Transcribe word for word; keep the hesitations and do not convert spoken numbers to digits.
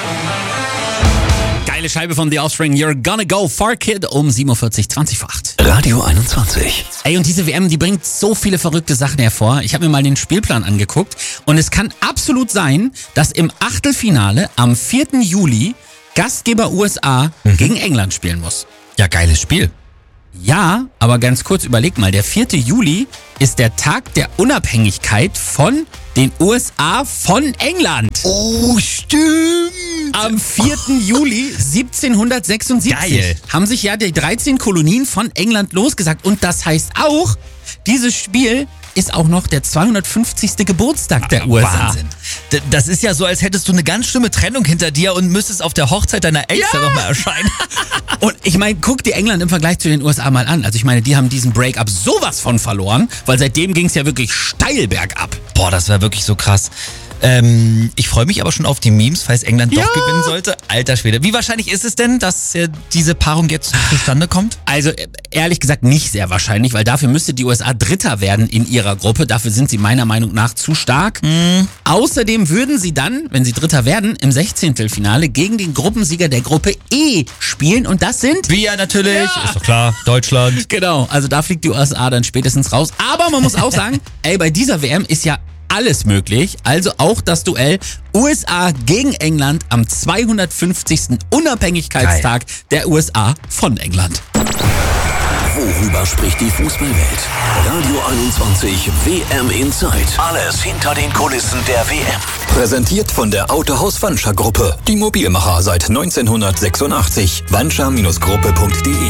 Geile Scheibe von The Offspring, You're Gonna Go Far Kid um sieben Uhr vierzig, zwanzig vor acht. Radio einundzwanzig. Ey, und diese W M, die bringt so viele verrückte Sachen hervor. Ich habe mir mal den Spielplan angeguckt und es kann absolut sein, dass im Achtelfinale am vierten Juli Gastgeber U S A mhm. gegen England spielen muss. Ja, geiles Spiel. Ja, aber ganz kurz, überleg mal, der vierte Juli ist der Tag der Unabhängigkeit von den U S A von England. Oh, stimmt. Am vierten Juli siebzehnhundertsechsundsiebzig Geil. haben sich ja die dreizehn Kolonien von England losgesagt. Und das heißt auch, dieses Spiel ist auch noch der zweihundertfünfzigste Geburtstag der U S A. Wahnsinn. D- Das ist ja so, als hättest du eine ganz schlimme Trennung hinter dir und müsstest auf der Hochzeit deiner Ex ja. nochmal erscheinen. Und ich meine, guck dir England im Vergleich zu den U S A mal an. Also ich meine, die haben diesen Break-up sowas von verloren, weil seitdem ging es ja wirklich steil bergab. Boah, das war wirklich so krass. Ähm, ich freue mich aber schon auf die Memes, falls England Ja. doch gewinnen sollte. Alter Schwede. Wie wahrscheinlich ist es denn, dass äh, diese Paarung jetzt zustande kommt? Also äh, ehrlich gesagt nicht sehr wahrscheinlich, weil dafür müsste die U S A Dritter werden in ihrer Gruppe. Dafür sind sie meiner Meinung nach zu stark. Mhm. Außerdem würden sie dann, wenn sie Dritter werden, im Sechzehntelfinale gegen den Gruppensieger der Gruppe E spielen. Und das sind... Wir natürlich. Ja. Ist doch klar. Deutschland. Genau, also da fliegt die U S A dann spätestens raus. Aber man muss auch sagen, ey, bei dieser W M ist ja alles möglich. Also auch das Duell U S A gegen England am zweihundertfünfzigsten Unabhängigkeitstag Geil. der U S A von England. Worüber spricht die Fußballwelt? Radio einundzwanzig W M Inside. Alles hinter den Kulissen der W M. Präsentiert von der Autohaus Wanscher Gruppe. Die Mobilmacher seit neunzehnhundertsechsundachtzig. wanscher Gruppe punkt de